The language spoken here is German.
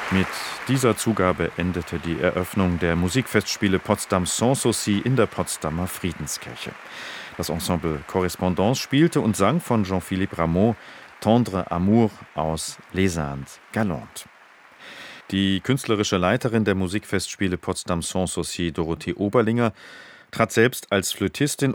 Mit dieser Zugabe endete die Eröffnung der Musikfestspiele Potsdam Sanssouci in der Potsdamer Friedenskirche. Das Ensemble Correspondance spielte und sang von Jean-Philippe Rameau Tendre Amour aus Les Indes Galantes. Die künstlerische Leiterin der Musikfestspiele Potsdam Sanssouci, Dorothee Oberlinger, trat selbst als Flötistin